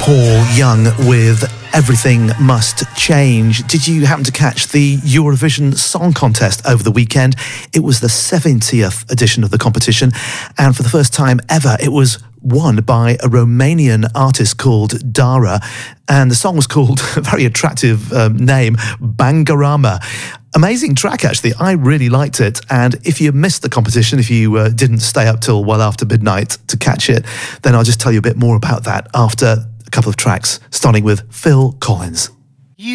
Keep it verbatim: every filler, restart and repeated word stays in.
Paul Young with Everything Must Change. Did you happen to catch the Eurovision Song Contest over the weekend? It was the seventieth edition of the competition, and for the first time ever, it was won by a Romanian artist called Dara, and the song was called, a very attractive um, name, Bangarama. Amazing track, actually. I really liked it, and if you missed the competition, if you uh, didn't stay up till well after midnight to catch it, then I'll just tell you a bit more about that after a couple of tracks, starting with Phil Collins.